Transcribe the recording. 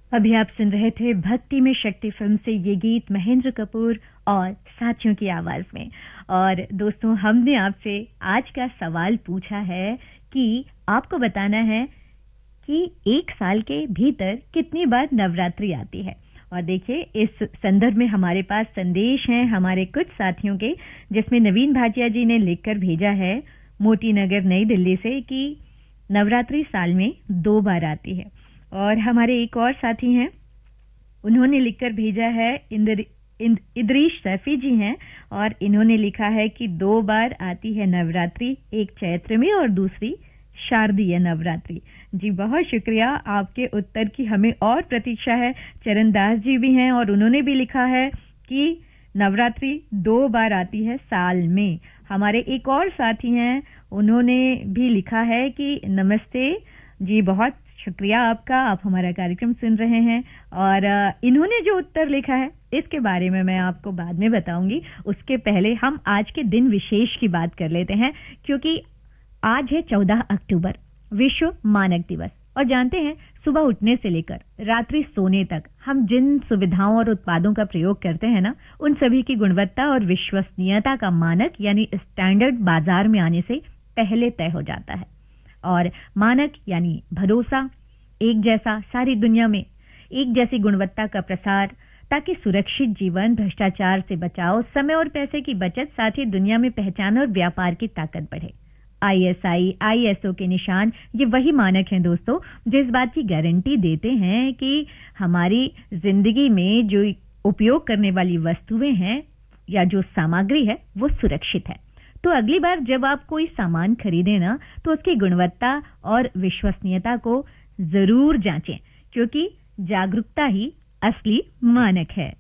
अभी आप सुन रहे थे भक्ति में शक्ति फिल्म से ये गीत महेंद्र कपूर और साथियों की आवाज में। और दोस्तों, हमने आपसे आज का सवाल पूछा है कि आपको बताना है कि एक साल के भीतर कितनी बार नवरात्रि आती है। और देखिए, इस संदर्भ में हमारे पास संदेश हैं हमारे कुछ साथियों के, जिसमें नवीन भाटिया जी ने लिखकर भेजा है मोती नगर नई दिल्ली से कि नवरात्रि साल में 2 बार आती है। और हमारे एक और साथी हैं, उन्होंने लिखकर भेजा है, इदरीश सैफी जी हैं, और इन्होंने लिखा है कि 2 बार आती है नवरात्रि, एक चैत्र में और दूसरी शारदीय नवरात्रि। जी बहुत शुक्रिया, आपके उत्तर की हमें और प्रतीक्षा है। चरणदास जी भी हैं और उन्होंने भी लिखा है कि नवरात्रि 2 बार आती है साल में। हमारे एक और साथी हैं, उन्होंने भी लिखा है कि नमस्ते जी, बहुत शुक्रिया आपका, आप हमारा कार्यक्रम सुन रहे हैं। और इन्होंने जो उत्तर लिखा है इसके बारे में मैं आपको बाद में बताऊंगी। उसके पहले हम आज के दिन विशेष की बात कर लेते हैं, क्योंकि आज है 14 अक्टूबर, विश्व मानक दिवस। और जानते हैं, सुबह उठने से लेकर रात्रि सोने तक हम जिन सुविधाओं और उत्पादों का प्रयोग करते हैं ना, उन सभी की गुणवत्ता और विश्वसनीयता का मानक यानी स्टैंडर्ड बाजार में आने से पहले तय हो जाता है। और मानक यानी भरोसा, एक जैसा, सारी दुनिया में एक जैसी गुणवत्ता का प्रसार, ताकि सुरक्षित जीवन, भ्रष्टाचार से बचाव, समय और पैसे की बचत, साथ ही दुनिया में पहचान और व्यापार की ताकत बढ़े। ISI, ISO के निशान ये वही मानक हैं दोस्तों, जो इस बात की गारंटी देते हैं कि हमारी जिंदगी में जो उपयोग करने वाली वस्तुएं हैं या जो सामग्री है वो सुरक्षित है। तो अगली बार जब आप कोई सामान खरीदें ना, तो उसकी गुणवत्ता और विश्वसनीयता को जरूर जांचें, क्योंकि जागरूकता ही असली मानक है।